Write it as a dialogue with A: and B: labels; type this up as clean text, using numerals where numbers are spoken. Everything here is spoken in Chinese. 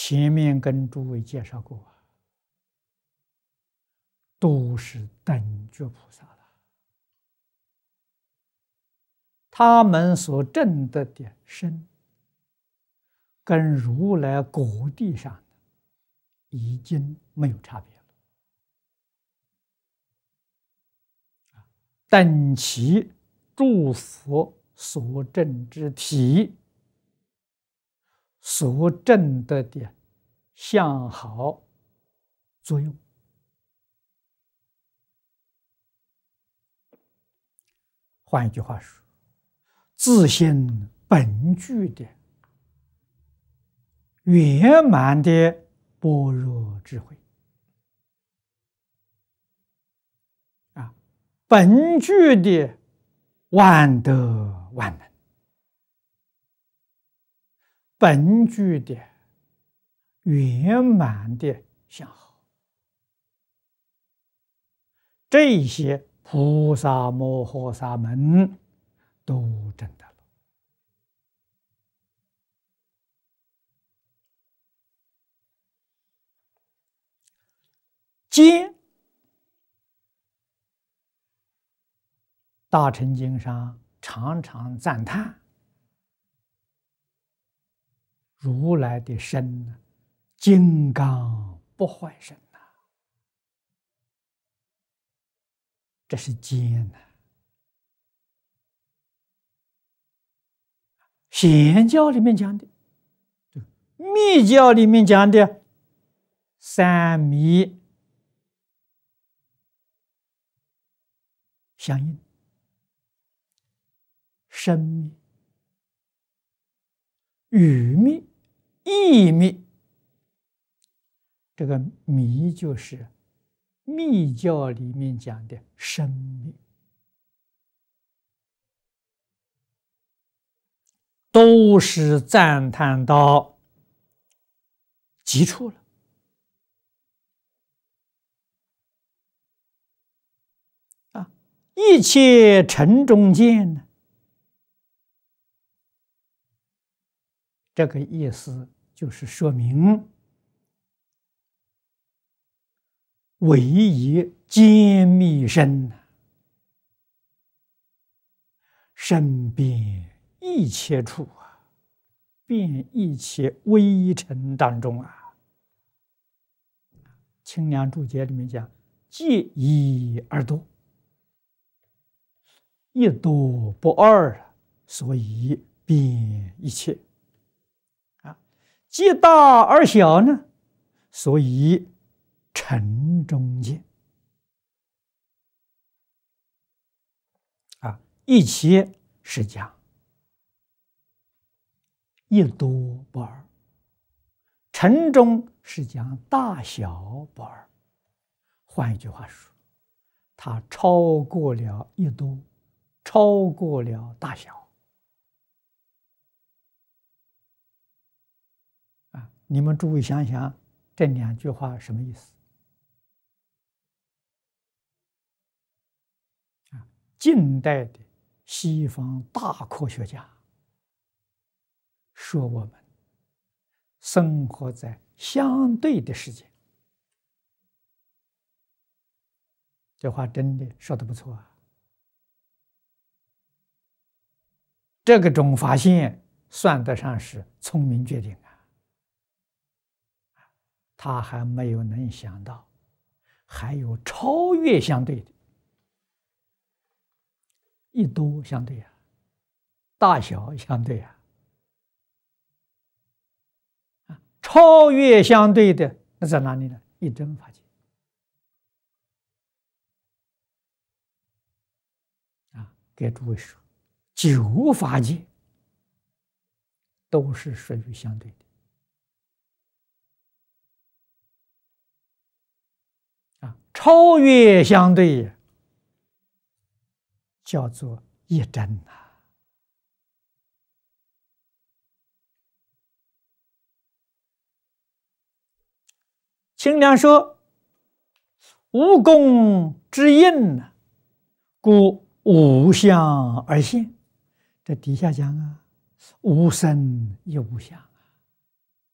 A: 前面跟诸位介绍过啊，都是等觉菩萨了。他们所证得的身，跟如来果地上的已经没有差别了。等其诸佛所证之体，所证得的相好作用。换一句话说，自性本具的圆满的般若智慧啊，本具的万德万能，本具的圆满的相好，这些菩萨摩诃萨们都证得了。见大乘经上常常赞叹如来的身金刚不坏身呐，这是见呐。显教里面讲的，密教里面讲的三密相应，身密、语密、意密。这个密就是密教里面讲的身密，都是赞叹到极处了。一切尘中见呢，这个意思就是说明唯以见密身，身遍一切处啊，遍一切微尘当中啊。清凉注解里面讲，借一而多，一多不二，所以遍一切啊。借大而小呢，所以尘中见啊。一切是讲一多不二，尘中是讲大小不二。换一句话说，它超过了一多，超过了大小啊！你们诸位想想，这两句话什么意思？啊，近代的西方大科学家说我们生活在相对的世界，这话真的说得不错啊。这个种发现算得上是聪明绝顶啊！他还没有能想到，还有超越相对的，一多相对啊，大小相对啊，超越相对的那在哪里呢？一真法界啊！给诸位说，九法界都是属于相对的啊，超越相对叫做一真呐。清凉说，无功之应呢，故无相而现。这底下讲啊，无生亦无相。